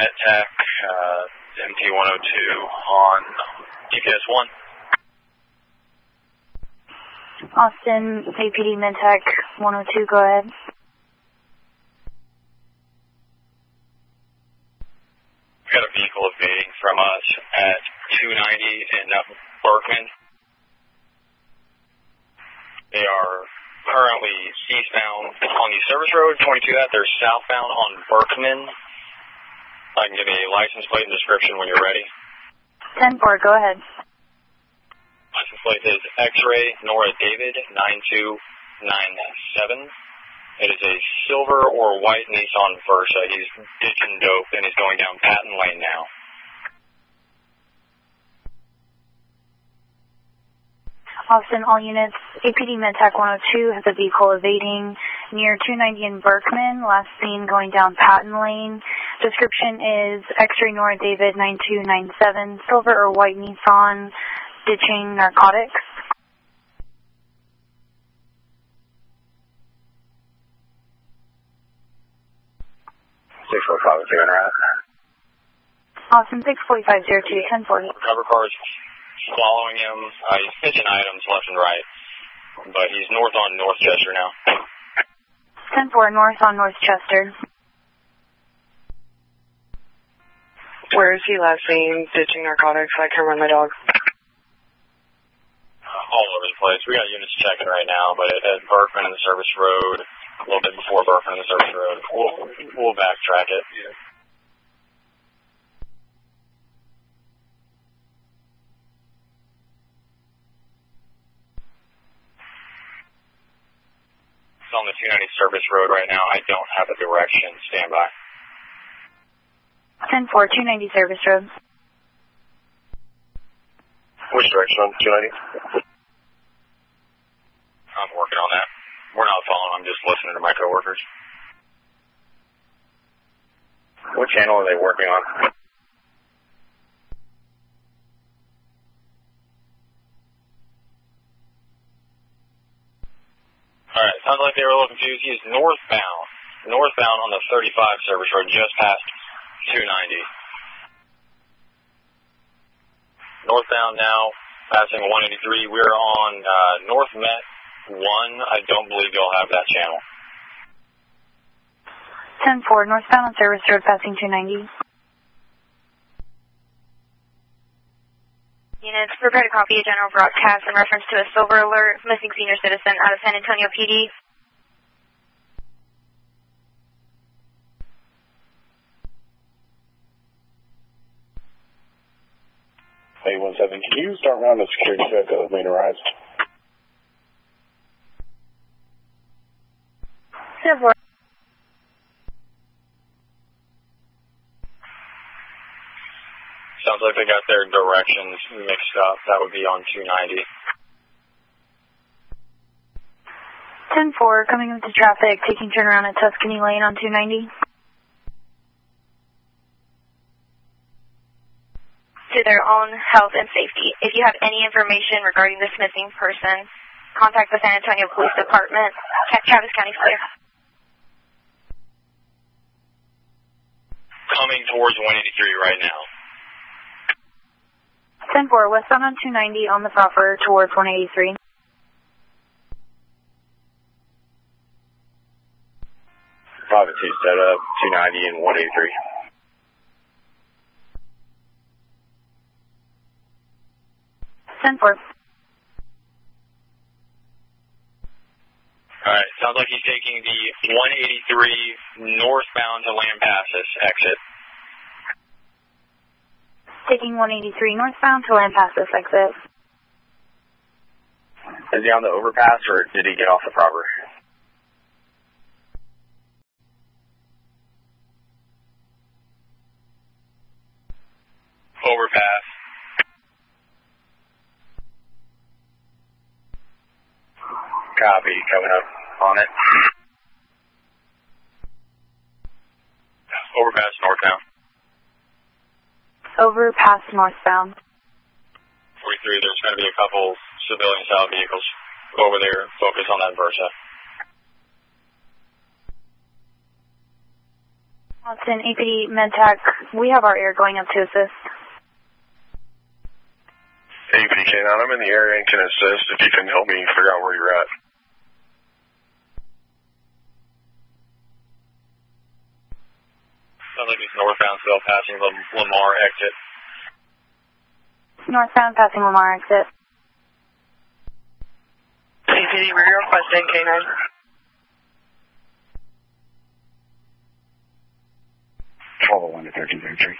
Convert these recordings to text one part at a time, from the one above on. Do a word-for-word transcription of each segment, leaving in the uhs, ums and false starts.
MedTech, uh, M T one oh two on G P S one. Austin, A P D MedTech one oh two, go ahead. We've got a vehicle evading from us at two ninety in uh, Berkman. They are currently eastbound on the service road, twenty-two that. They're southbound on Berkman. I can give you a license plate and description when you're ready. ten four, go ahead. License plate is X-Ray Nora David nine two nine seven. It is a silver or white Nissan Versa. He's ditching dope and is going down Patton Lane now. Austin, all units, A P D MedTech one oh two has a vehicle evading near two ninety in Berkman, last seen going down Patton Lane. Description is X-Ray Nora David nine two nine seven, silver or white Nissan, ditching narcotics. six four five two interrupt. Austin, six four five zero two, ten forty. Cover cars following him. Uh, he's pitching items left and right, but he's north on Northchester now. ten four, north on Northchester. Where is he last seen ditching narcotics? I can run my dog. Uh, all over the place. We got units checking right now, but at, at Berkman and the service road, a little bit before Berkman and the service road, we'll, we'll backtrack it. Yeah. It's on the two ninety service road right now. I don't have a direction. Stand by. ten four, two ninety service road. Which direction on two ninety? I'm working on that. We're not following. I'm just listening to my coworkers. What channel are they working on? Alright, sounds like they were a little confused. He's northbound. Northbound on the thirty-five service road, just past two ninety. Northbound now, passing one eighty-three. We're on uh, North Met one. I don't believe you'll have that channel. ten four, northbound on service road, passing two ninety. Units, prepare to copy a general broadcast in reference to a silver alert, missing senior citizen out of San Antonio P D. eight one seven, can you start around the security check that was made arrive? ten four. Sounds like they got their directions mixed up. That would be on two ninety. ten four, coming into traffic, taking turnaround at Tuscany Lane on two ninety. To their own health and safety. If you have any information regarding this missing person, contact the San Antonio Police Department. Travis County Clear. Coming towards one eighty-three right now. ten four, westbound on two ninety on the proper towards one eighty-three. five and two set up, two ninety and one eighty-three. ten four. Alright, sounds like he's taking the one eighty-three northbound to Lampasas exit. Taking one eighty-three northbound to Lampasas exit. Is he on the overpass or did he get off the proper? Overpass. Copy, coming up on it. Overpass northbound. Overpass northbound. forty-three, there's going to be a couple civilian style vehicles over there. Focus on that Versa. Austin, A P D MedTech, we have our air going up to assist. A P D K nine, I'm in the area and can assist if you can help me figure out where you're at. Sounds like it's northbound still passing the Lamar exit. Northbound passing Lamar exit. A P D, we're requesting K nine. twelve oh one to thirteen thirty-three.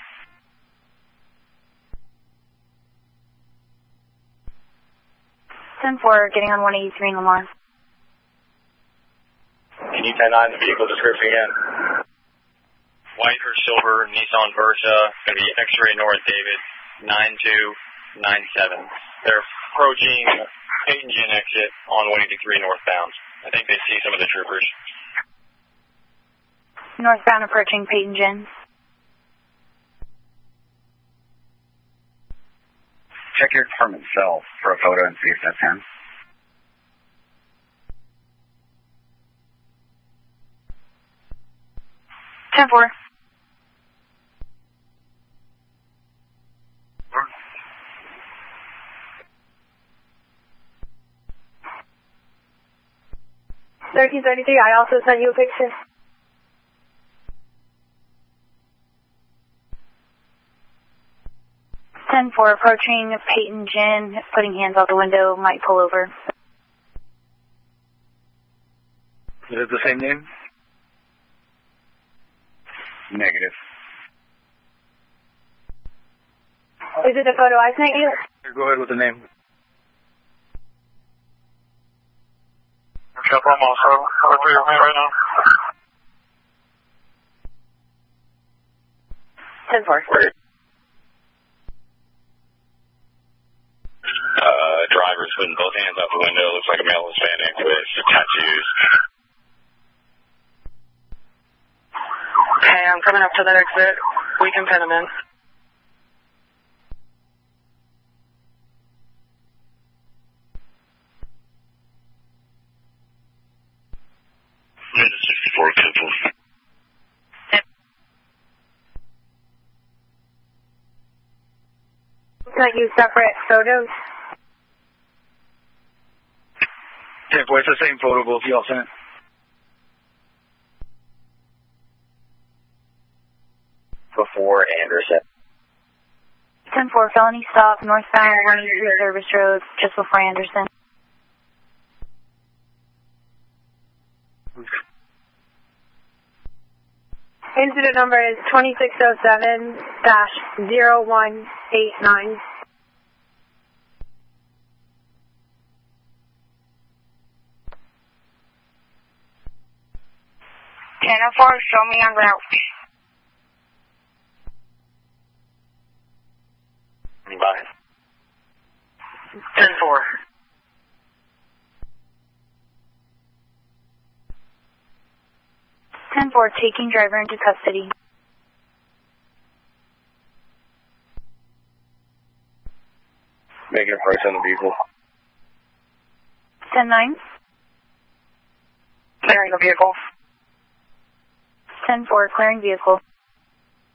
ten four, getting on one eighty-three in Lamar. Can you ten nine the vehicle description again? White or silver Nissan Versa, going to be X-ray North David nine two nine seven. They're approaching Peyton Gin exit on one eighty-three northbound. I think they see some of the troopers. Northbound approaching Peyton Gin. Check your department cell for a photo and see if that's him. ten four. thirteen thirty-three, I also sent you a picture. ten four, approaching Peyton Gin, putting hands out the window, might pull over. Is it the same name? Negative. Is it the photo I sent you? Go ahead with the name. Chopper, I'm also over for your man right now. ten four. Uh, driver's putting both hands out the window. Looks like a male Hispanic with tattoos. Okay, I'm coming up to that exit. We can pin him in. sixty-four, Central. Sent you separate photos. ten four, it's the same photo both y'all sent. Before Anderson. ten four, felony stop, northbound one eighty-three Service Road, just before Anderson. Incident number is twenty-six oh seven dash zero one eight nine. ten four, show me on route. Bye. ten four. ten four, taking driver into custody. Making a price on the vehicle. ten nine. Clearing the vehicle. ten four, clearing vehicle.